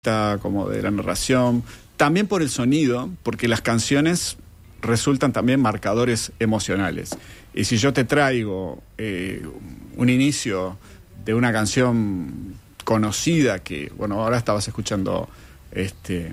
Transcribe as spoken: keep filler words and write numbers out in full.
como de la narración, también por el sonido, porque las canciones resultan también marcadores emocionales. Y si yo te traigo eh, un inicio de una canción conocida que, bueno, ahora estabas escuchando este